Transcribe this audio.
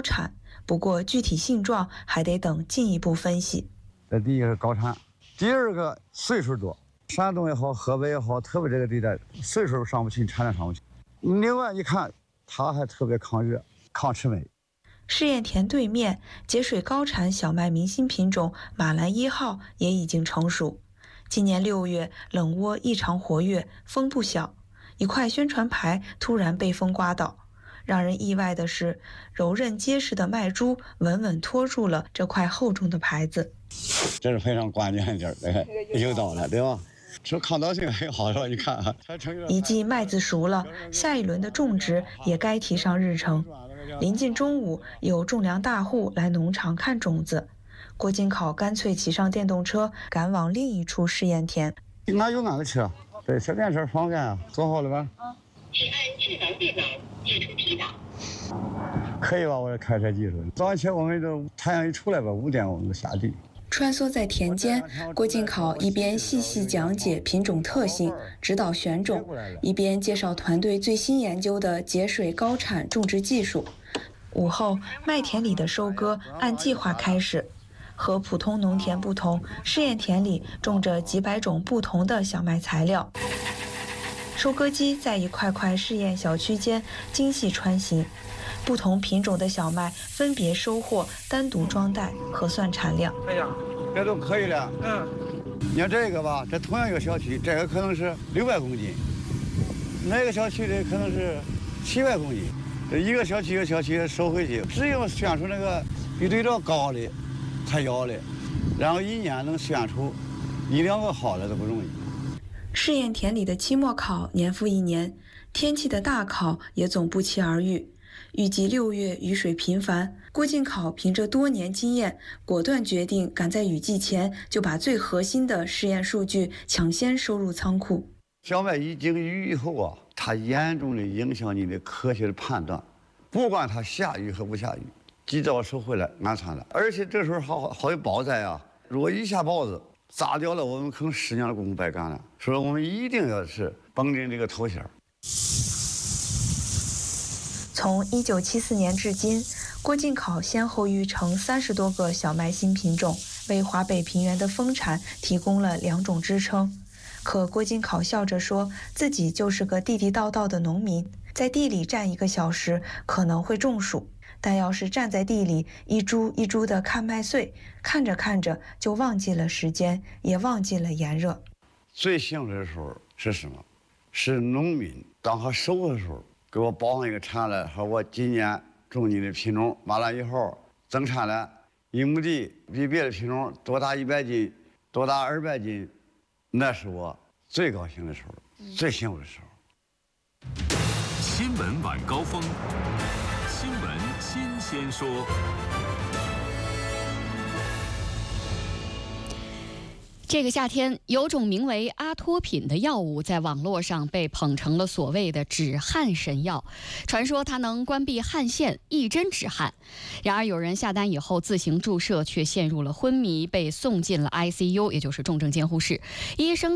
高产，不过具体性状还得等进一步分析。 这第一个是高产，第二个岁数多，山东也好，河北也好，特别这个地带岁数上不去，产量上不去。另外一看，它还特别抗热、抗魑魅。 试验田对面节水高产小麦明星品种马兰1号也已经成熟。今年6月，冷涡异常活跃，风不小，一块宣传牌突然被风刮倒。让人意外的是，柔韧结实的麦株稳稳托住了这块厚重的牌子。 这是非常关键的地儿，有道了，对吧？说抗倒性很好，你看啊， 一季麦子熟了，下一轮的种植也该提上日程。临近中午，有种粮大户来农场看种子。郭金考干脆骑上电动车，赶往另一处试验田。 俺有俺的车，对，这电车方便啊。做好了吧？ 请按智能电脑解除疲劳。 可以吧？我这开车技术。早上起我们都太阳一出来吧，5点我们就下地。 穿梭在田间，郭金考一边细细讲解品种特性，指导选种，一边介绍团队最新研究的节水高产种植技术。午后，麦田里的收割按计划开始。和普通农田不同，试验田里种着几百种不同的小麦材料。收割机在一块块试验小区间精细穿行，不同品种的小麦分别收获，单独装袋，核算产量。 哎呀，这都可以了。你看这个吧，这同样一个小区，这个可能是600公斤，那个小区的可能是700公斤。这一个小区一个小区收回去，只有选出那个比对照高的才要的，然后一年能选出1、2个好的都不容易。 试验田里的期末考年复一年，天气的大考也总不期而遇。预计6月雨水频繁，郭金考凭着多年经验，果断决定赶在雨季前就把最核心的试验数据抢先收入仓库。 小麦一经雨以后啊，它严重的影响你的科学的判断，不管它下雨和不下雨，及早收回来安全了。而且这时候好有雹灾啊，如果一下雹子砸掉了，我们可能10年的功夫白干了。所以我们一定要是绷紧这个头线。 从1974年至今，郭金考先后育成30多个小麦新品种，为华北平原的丰产提供了2种支撑。可郭金考笑着说，自己就是个地地道道的农民，在地里站1个小时可能会中暑，但要是站在地里一株一株的看麦穗，看着看着就忘记了时间，也忘记了炎热。 最幸福的时候是什么？是农民当他收的时候，给我报上一个产来，说我今年种你的品种马兰1号增产了1亩地，比别的品种多大100斤，多大200斤，那是我最高兴的时候，最幸福的时候。 新闻晚高峰，新闻新鲜说。 这个夏天，有种名为阿托品的药物在网络上被捧成了所谓的止汗神药，传说它能关闭汗腺，一针止汗。然而有人下单以后自行注射，却陷入了昏迷，被送进了 ICU， 也就是重症监护室。医生